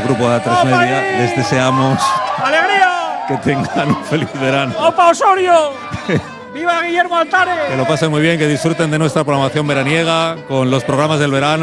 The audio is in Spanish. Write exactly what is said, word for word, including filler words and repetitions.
grupo de A tres Media. Les deseamos ¡alegría! que tengan un feliz verano. ¡Opa Osorio! ¡Viva Guillermo Altares! Que lo pasen muy bien, que disfruten de nuestra programación veraniega con los programas del verano.